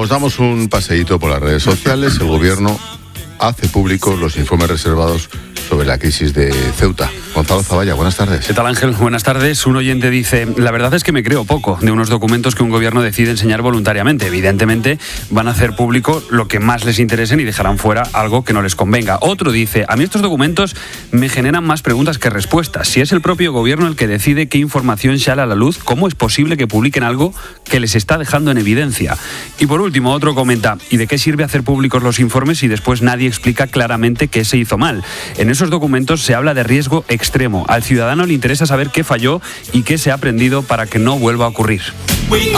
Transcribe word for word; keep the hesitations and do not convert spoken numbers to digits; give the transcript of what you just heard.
Comenzamos, damos un paseíto por las redes sociales. El gobierno hace públicos los informes reservados sobre la crisis de Ceuta. Gonzalo Zavalla, buenas tardes. ¿Qué tal, Ángel? Buenas tardes. Un oyente dice: la verdad es que me creo poco de unos documentos que un gobierno decide enseñar voluntariamente. Evidentemente van a hacer público lo que más les interesen y dejarán fuera algo que no les convenga. Otro dice: a mí estos documentos me generan más preguntas que respuestas. Si es el propio gobierno el que decide qué información sale a la luz, ¿cómo es posible que publiquen algo que les está dejando en evidencia? Y por último, otro comenta: ¿y de qué sirve hacer públicos los informes si después nadie explica claramente qué se hizo mal? En esos documentos se habla de riesgo extremo. Al ciudadano le interesa saber qué falló y qué se ha aprendido para que no vuelva a ocurrir.